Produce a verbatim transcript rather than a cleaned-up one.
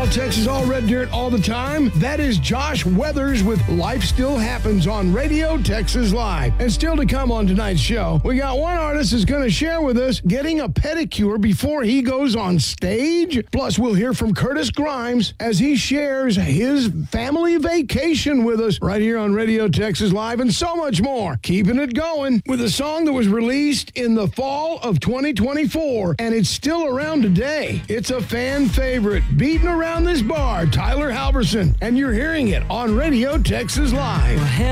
Texas, all red dirt all the time. That is Josh Weathers with Life Still Happens on Radio Texas Live. And still to come on tonight's show, we got one artist who's going to share with us getting a pedicure before he goes on stage. Plus, we'll hear from Curtis Grimes as he shares his family vacation with us right here on Radio Texas Live, and so much more. Keeping it going with a song that was released in the fall of twenty twenty-four, and it's still around today. It's a fan favorite, beating around this bar, Tyler Halverson, and you're hearing it on Radio Texas Live.